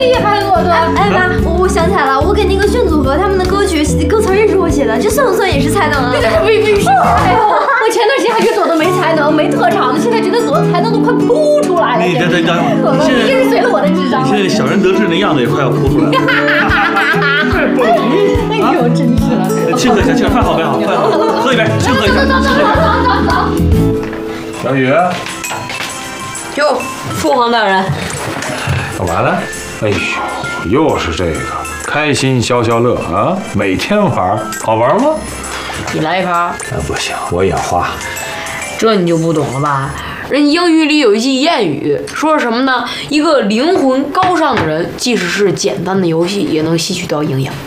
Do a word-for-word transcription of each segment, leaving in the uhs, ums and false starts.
厉害了都！ 哎妈，我我想起来了，我给那个炫组合他们的歌曲歌词也是我写的，这算不算也是才能啊？ 这是必必须才能！我前段时间还觉得朵朵没才能、没特长的，现在觉得朵朵才能都快扑出来了。 你这这这， 朵朵一定是随了我的智商。 你现在小人得志那样子也快要扑出来了，太不容易。 哎呦，真是了！ 庆贺一下，庆贺饭好没好？饭好，喝一杯，庆贺一下。 走走走走走走。 小雨， 哟，父皇大人， 干嘛呢？哎呦，又是这个，开心消消乐啊！每天玩，好玩吗？ 你来一盘。 啊，不行，我眼花。 这你就不懂了吧？人英语里有一句谚语，说是什么呢？一个灵魂高尚的人，即使是简单的游戏，也能吸取到营养。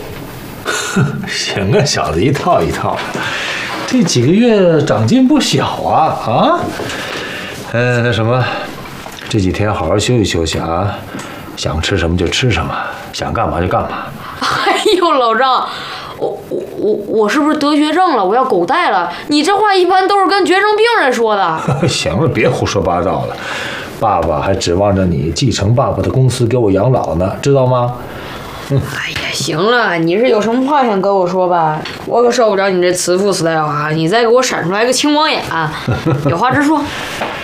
行啊，小子一套一套的，这几个月长进不小啊啊！嗯，那什么，这几天好好休息休息啊，想吃什么就吃什么，想干嘛就干嘛。 哎呦，老张，我我我我是不是得绝症了？我要狗带了？你这话一般都是跟绝症病人说的。 行了，别胡说八道了，爸爸还指望着你继承爸爸的公司给我养老呢，知道吗？ 哎呀，行了，你是有什么话想跟我说吧？我可受不了你这慈父 style 啊！你再给我闪出来个青光眼，有话直说。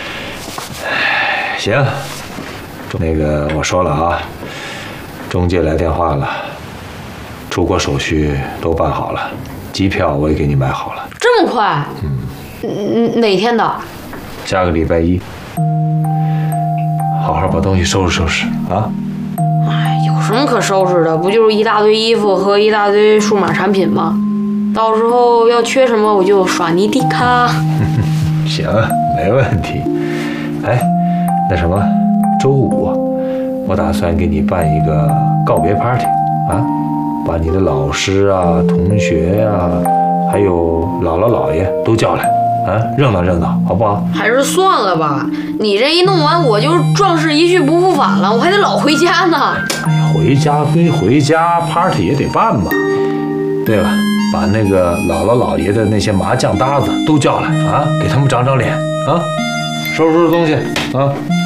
行，那个我说了啊，中介来电话了，出国手续都办好了，机票我也给你买好了。 这么快？嗯，哪天的？ 下个礼拜一，好好把东西收拾收拾啊。 哎，有什么可收拾的？不就是一大堆衣服和一大堆数码产品吗？到时候要缺什么我就刷你的卡。 行，没问题。哎，那什么，周五我打算给你办一个告别 party 啊，把你的老师啊、同学呀、啊，还有姥姥姥爷都叫来啊，热闹热闹，好不好？ 还是算了吧，你这一弄完我就壮士一去不复返了，我还得老回家呢。 哎呀，回家归回家 ，party 也得办嘛。对了，把那个姥姥姥爷的那些麻将搭子都叫来啊，给他们长长脸啊，收拾收拾东西啊。